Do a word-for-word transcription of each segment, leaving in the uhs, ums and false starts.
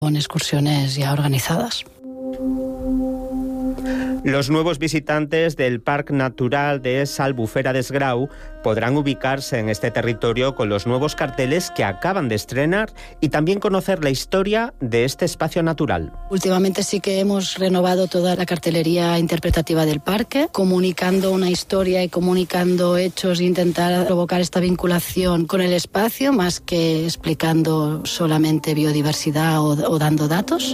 con excursiones ya organizadas. Los nuevos visitantes del Parc Natural de s'Albufera des Grau podrán ubicarse en este territorio con los nuevos carteles que acaban de estrenar y también conocer la historia de este espacio natural. Últimamente sí que hemos renovado toda la cartelería interpretativa del parque, comunicando una historia y comunicando hechos e intentar provocar esta vinculación con el espacio, más que explicando solamente biodiversidad o, o dando datos.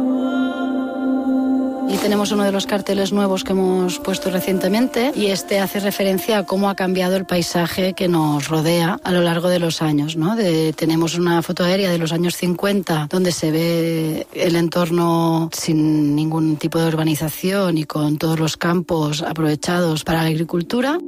Y tenemos uno de los carteles nuevos que hemos puesto recientemente y este hace referencia a cómo ha cambiado el paisaje que nos rodea a lo largo de los años, ¿no? De, tenemos una foto aérea de los años cincuenta donde se ve el entorno sin ningún tipo de urbanización y con todos los campos aprovechados para la agricultura.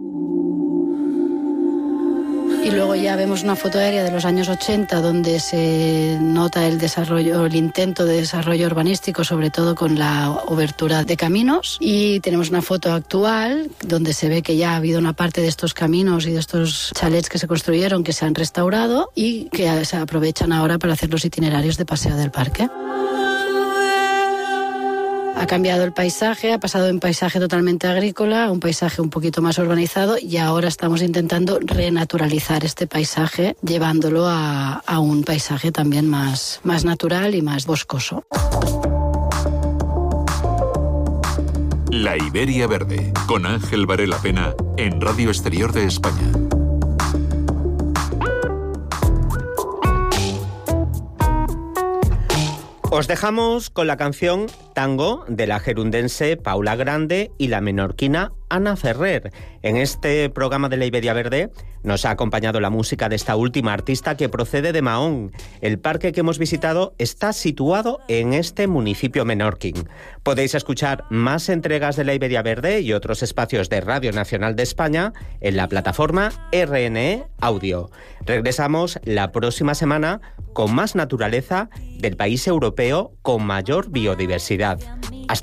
Y luego ya vemos una foto aérea de los años ochenta donde se nota el desarrollo, el intento de desarrollo urbanístico, sobre todo con la obertura de caminos. Y tenemos una foto actual donde se ve que ya ha habido una parte de estos caminos y de estos chalets que se construyeron que se han restaurado y que se aprovechan ahora para hacer los itinerarios de paseo del parque. Ha cambiado el paisaje, ha pasado de un paisaje totalmente agrícola a un paisaje un poquito más urbanizado y ahora estamos intentando renaturalizar este paisaje, llevándolo a, a un paisaje también más, más natural y más boscoso. La Iberia Verde, con Ángel Varela Pena, en Radio Exterior de España. Os dejamos con la canción Tango de la gerundense Paula Grande y la menorquina Ana Ferrer. En este programa de la Iberia Verde nos ha acompañado la música de esta última artista que procede de Mahón. El parque que hemos visitado está situado en este municipio menorquín. Podéis escuchar más entregas de la Iberia Verde y otros espacios de Radio Nacional de España en la plataforma R N E Audio. Regresamos la próxima semana con más naturaleza del país europeo con mayor biodiversidad. Hasta